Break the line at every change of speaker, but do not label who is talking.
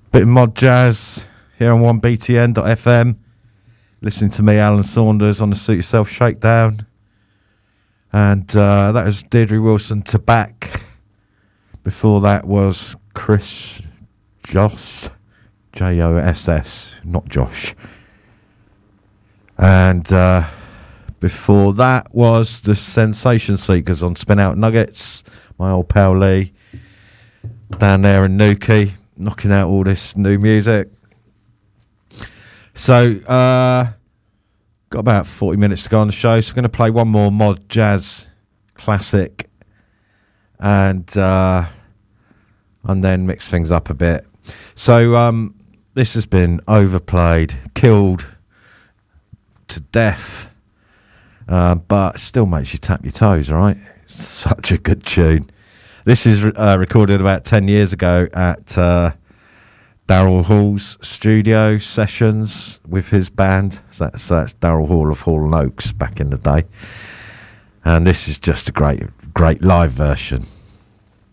Bit of mod jazz here on 1BTN.FM. Listening to me, Alan Saunders, on the Suit Yourself Shakedown. And that was Deirdre Wilson to Back. Before that was Chris Joss, Joss, not Josh. And before that was the Sensation Seekers on Spin Out Nuggets. My old pal Lee down there in Newquay, knocking out all this new music. So, got about 40 minutes to go on the show, so we're going to play one more mod jazz classic and then mix things up a bit. So, this has been overplayed, killed to death, but still makes you tap your toes, right? It's such a good tune. This is recorded about 10 years ago at Daryl Hall's studio sessions with his band. So that's Daryl Hall of Hall & Oaks back in the day. And this is just a great live version.